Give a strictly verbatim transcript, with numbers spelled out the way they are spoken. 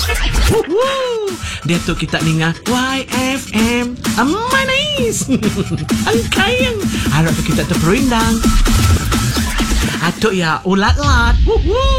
Woohoo! Dia tu kita dengar Y F M. Manis. Ang kayang. Harap kita terperindang. Atuk ya ulat-lat. Woohoo!